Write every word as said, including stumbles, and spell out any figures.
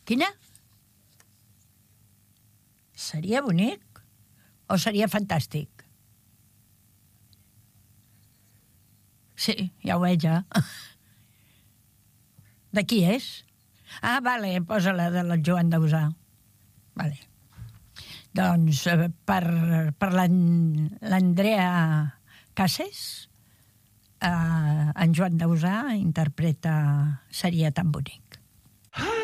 Quina? Seria bonic o seria fantàstic? Sí, ja ho veig, ja. De qui és? Ah, vale, posa-la de la Joan Dausà. Vale. Doncs per, per l'Andrea Cases, eh, en Joan Dausà interpreta Seria tan bonic.